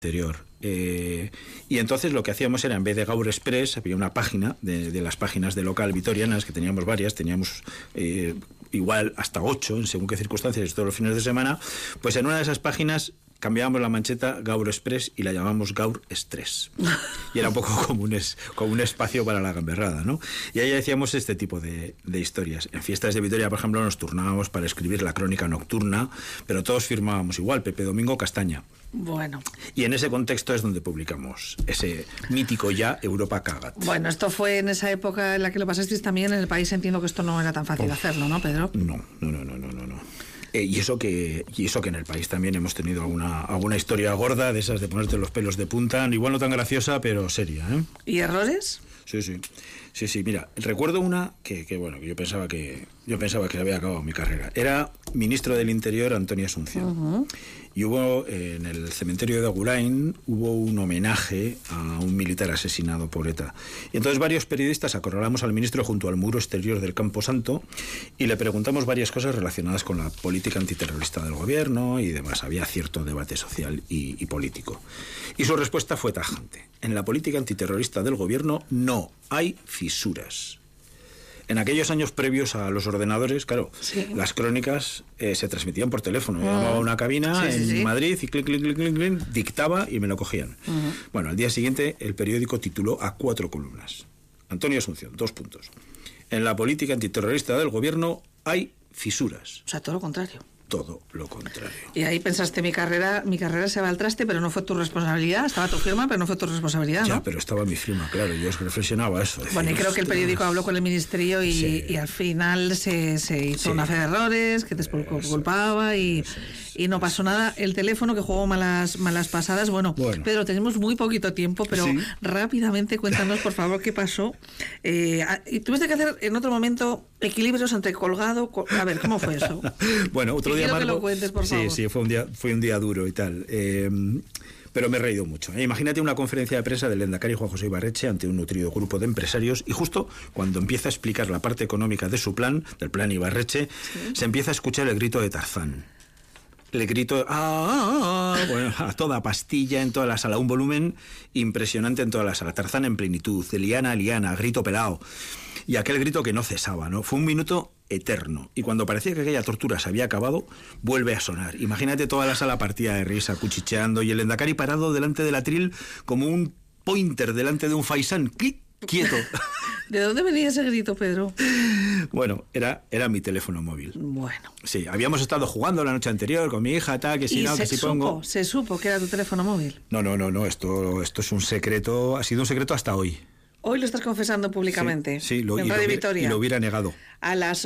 Interior. Y entonces lo que hacíamos era, en vez de Gaur Express, había una página de las páginas de local vitorianas, que teníamos varias, teníamos igual hasta 8 en según qué circunstancias, todos los fines de semana. Pues en una de esas páginas cambiábamos la mancheta Gaur Express y la llamamos Gaur Estrés. Y era un poco como un espacio para la gamberrada, ¿no? Y ahí decíamos este tipo de historias. En Fiestas de Vitoria, por ejemplo, nos turnábamos para escribir la crónica nocturna, pero todos firmábamos igual, Pepe Domingo Castaña. Bueno. Y en ese contexto es donde publicamos ese mítico ya Europa Cagat. Bueno, esto fue en esa época en la que lo pasasteis también en el país. Entiendo que esto no era tan fácil hacerlo, ¿no, Pedro? No. Y eso que en el país también hemos tenido alguna historia gorda de esas de ponerte los pelos de punta, igual no tan graciosa, pero seria, ¿eh? ¿Y errores? Sí, mira, recuerdo una que yo pensaba que se había acabado mi carrera. Era ministro del Interior Antonio Asunción. Uh-huh. Y hubo en el cementerio de Agurain un homenaje a un militar asesinado por ETA. Y entonces varios periodistas acorralamos al ministro junto al muro exterior del Campo Santo y le preguntamos varias cosas relacionadas con la política antiterrorista del gobierno y demás. Había cierto debate social y político. Y su respuesta fue tajante. En la política antiterrorista del gobierno no hay fisuras. En aquellos años previos a los ordenadores, claro, sí, las crónicas se transmitían por teléfono. Yo llamaba a una cabina en Madrid y clic, dictaba y me lo cogían. Uh-huh. Bueno, al día siguiente el periódico tituló a 4 columnas. Antonio Asunción, 2 puntos. En la política antiterrorista del gobierno hay fisuras. O sea, todo lo contrario. Todo lo contrario. Y ahí pensaste, mi carrera se va al traste, pero no fue tu responsabilidad. Estaba tu firma, pero no fue tu responsabilidad, ¿no? Ya, pero estaba mi firma, claro. Yo reflexionaba eso. Bueno, y creo que el periódico habló con el ministerio y al final se hizo una fe de errores, que te culpaba y no pasó nada. El teléfono que jugó malas pasadas. Bueno, Pedro, tenemos muy poquito tiempo, pero rápidamente cuéntanos, por favor, qué pasó. Y tuviste que hacer en otro momento equilibrios entre colgado... A ver, ¿cómo fue eso? Bueno, otro día, Marco, que lo cuentes, por favor. Sí, fue un día duro y tal. Pero me he reído mucho. Imagínate una conferencia de prensa del lehendakari Juan José Ibarretxe ante un nutrido grupo de empresarios y justo cuando empieza a explicar la parte económica de su plan, del plan Ibarretxe, se empieza a escuchar el grito de Tarzán. El grito bueno, a toda pastilla en toda la sala, un volumen impresionante en toda la sala. Tarzán en plenitud, de liana a liana, grito pelado. Y aquel grito que no cesaba, ¿no? Fue un minuto eterno. Y cuando parecía que aquella tortura se había acabado, vuelve a sonar. Imagínate toda la sala partida de risa, cuchicheando, y el lehendakari parado delante del atril como un pointer delante de un faisán. ¡Clic! Quieto. ¿De dónde venía ese grito, Pedro? Bueno, era mi teléfono móvil. Bueno. Sí, habíamos estado jugando la noche anterior con mi hija, tal, que si no, que si pongo... ¿Se supo que era tu teléfono móvil? No, esto es un secreto, ha sido un secreto hasta hoy. Hoy lo estás confesando públicamente. Sí, en Radio Vitoria. Y lo hubiera negado. A las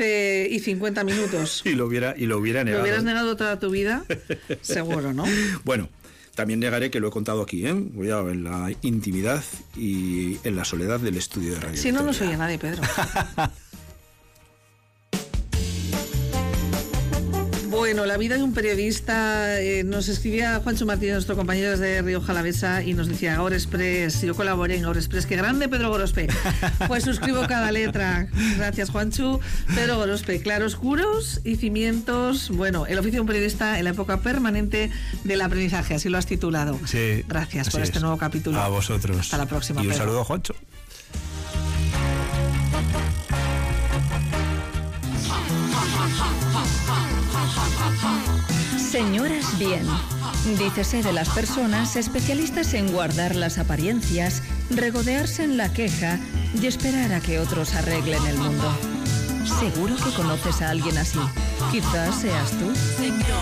11:50. y lo hubiera negado. ¿Lo hubieras negado toda tu vida? Seguro, ¿no? Bueno, también negaré que lo he contado aquí, ¿eh? Cuidado, en la intimidad y en la soledad del estudio de Radio Vitoria. Si no nos oye nadie, Pedro. Bueno, la vida de un periodista, nos escribía Juancho Martínez, nuestro compañero desde Río Jalavesa, y nos decía, Gaur Express, yo colaboré en Gaur Express, qué grande Pedro Gorospe. Pues suscribo cada letra. Gracias, Juancho. Pedro Gorospe, claroscuros y cimientos. Bueno, el oficio de un periodista en la época permanente del aprendizaje, así lo has titulado. Sí. Gracias por este nuevo capítulo. A vosotros. Hasta la próxima, Y un Pedro. saludo a Juancho. Señoras bien, dícese de las personas especialistas en guardar las apariencias, regodearse en la queja y esperar a que otros arreglen el mundo. Seguro que conoces a alguien así. Quizás seas tú.